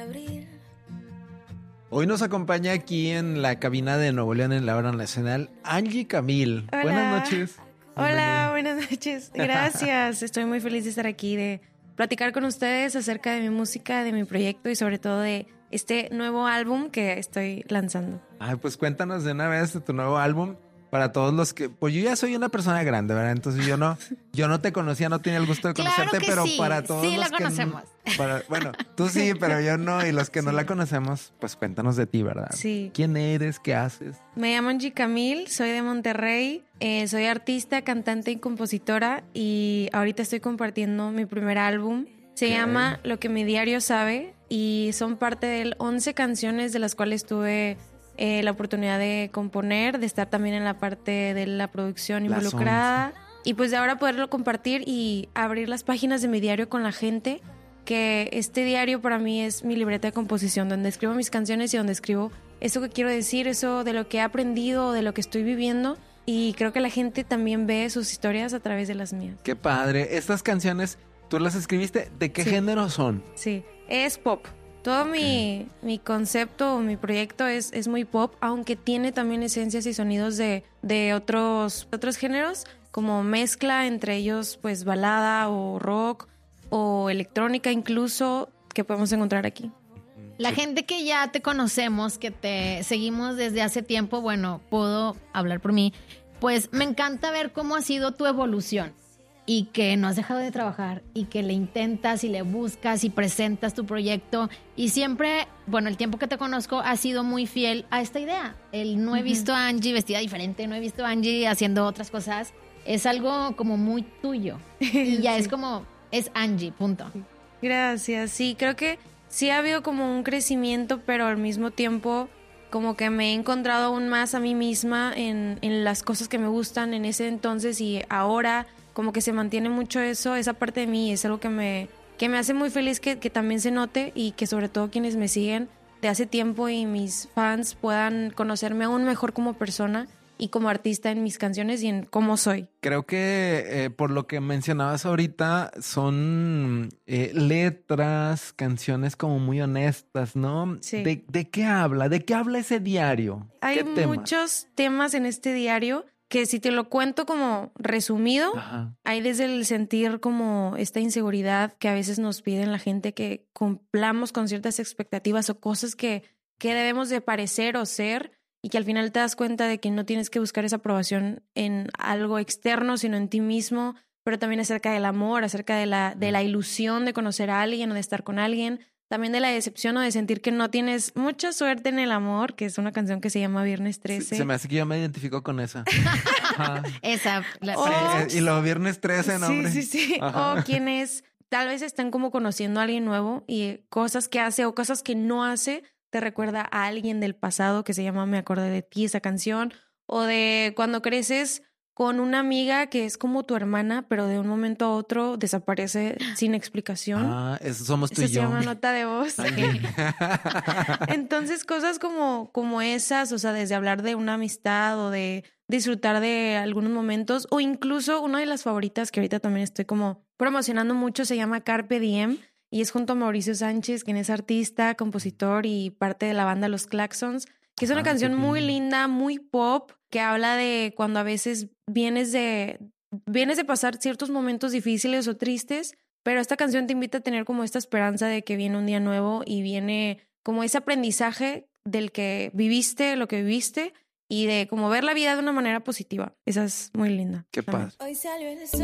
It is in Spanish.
Hoy nos acompaña aquí en la cabina de Nuevo León en la hora nacional Angie Camil. Hola. Buenas noches. Hola, buenas noches. Gracias. Estoy muy feliz de estar aquí, de platicar con ustedes acerca de mi música, de mi proyecto y sobre todo de este nuevo álbum que estoy lanzando. Ay, pues cuéntanos de una vez de tu nuevo álbum. Para todos los que... Pues yo ya soy una persona grande, ¿verdad? Entonces yo no te conocía, no tenía el gusto de conocerte, Claro que pero sí, para todos sí los la conocemos. Bueno, tú sí, pero yo no. Y los que no la conocemos, pues cuéntanos de ti, ¿verdad? Sí. ¿Quién eres? ¿Qué haces? Me llamo Angie Camil, soy de Monterrey, soy artista, cantante y compositora y ahorita estoy compartiendo mi primer álbum. Se llama Lo que mi diario sabe y son parte de 11 canciones de las cuales tuve la oportunidad de componer, de estar también en la parte de la producción involucrada y pues de ahora poderlo compartir y abrir las páginas de mi diario con la gente, que este diario para mí es mi libreta de composición, donde escribo mis canciones y donde escribo eso que quiero decir, eso de lo que he aprendido, de lo que estoy viviendo, y creo que la gente también ve sus historias a través de las mías. Qué padre. Estas canciones, ¿tú las escribiste? ¿De qué género son? Sí, es pop. Todo mi concepto, mi proyecto es muy pop, aunque tiene también esencias y sonidos de otros géneros, como mezcla entre ellos pues balada o rock o electrónica incluso, que podemos encontrar aquí. La gente que ya te conocemos, que te seguimos desde hace tiempo, bueno, puedo hablar por mí, pues me encanta ver cómo ha sido tu evolución. Y que no has dejado de trabajar y que le intentas y le buscas y presentas tu proyecto y siempre, bueno, el tiempo que te conozco has sido muy fiel a esta idea. No he visto a Angie vestida diferente, no he visto a Angie haciendo otras cosas. Es algo como muy tuyo y ya es como, es Angie, punto. Gracias, sí, creo que sí ha habido como un crecimiento, pero al mismo tiempo como que me he encontrado aún más a mí misma en las cosas que me gustan en ese entonces y ahora como que se mantiene mucho eso, esa parte de mí, es algo que me hace muy feliz que también se note y que sobre todo quienes me siguen de hace tiempo y mis fans puedan conocerme aún mejor como persona y como artista en mis canciones y en cómo soy. Creo que por lo que mencionabas ahorita son letras, canciones como muy honestas, ¿no? Sí. ¿De qué habla? ¿De qué habla ese diario? Hay muchos temas en este diario que si te lo cuento como resumido, hay desde el sentir como esta inseguridad que a veces nos piden la gente que cumplamos con ciertas expectativas o cosas que debemos de parecer o ser y que al final te das cuenta de que no tienes que buscar esa aprobación en algo externo, sino en ti mismo, pero también acerca del amor, acerca de la ilusión de conocer a alguien o de estar con alguien. También de la decepción o de sentir que no tienes mucha suerte en el amor, que es una canción que se llama Viernes 13. Se me hace que yo me identifico con esa. Esa. Y luego Viernes 13, ¿no? Sí. O quienes tal vez están como conociendo a alguien nuevo y cosas que hace o cosas que no hace te recuerda a alguien del pasado que se llama Me acordé de ti, esa canción. O de cuando creces con una amiga que es como tu hermana, pero de un momento a otro desaparece sin explicación. Eso somos tú y yo. Se llama Nota de Voz. Entonces, cosas como esas, o sea, desde hablar de una amistad o de disfrutar de algunos momentos, o incluso una de las favoritas que ahorita también estoy como promocionando mucho, se llama Carpe Diem, y es junto a Mauricio Sánchez, quien es artista, compositor y parte de la banda Los Claxons, que es una canción muy linda, muy pop, que habla de cuando a veces vienes de pasar ciertos momentos difíciles o tristes, pero esta canción te invita a tener como esta esperanza de que viene un día nuevo y viene como ese aprendizaje del que viviste, lo que viviste y de como ver la vida de una manera positiva. Esa es muy linda. Qué paz. Hoy salió el sol.